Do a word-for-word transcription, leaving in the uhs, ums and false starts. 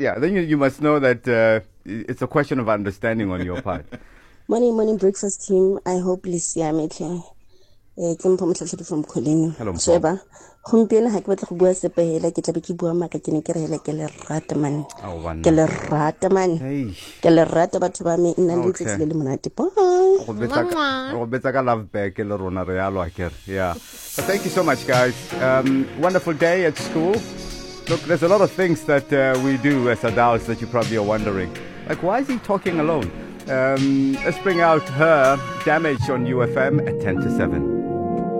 Yeah, then you, you must know that uh, it's a question of understanding on your part. Morning, morning breakfast team. I hope Licia Metle. Eh, ke mpho motlhatlhedi from Colleen. Hello, Mpho. Sheba, gompieno ga ke batla go bua sepe hela ke tlabe ke bua maka ke ne ke re hela ke le rata man. Oh, one. Ke le rata man. Hey. Ke le rata batho ba me nna le tsetse le le monate. Bye. Go betsa ka love back le rona re yalo akere. Yeah. But thank you so much, guys. Um, wonderful day at school. Look, there's a lot of things that uh, we do as adults that you probably are wondering. Like, why is he talking alone? Um, let's bring out her Damage on U F M at ten to seven.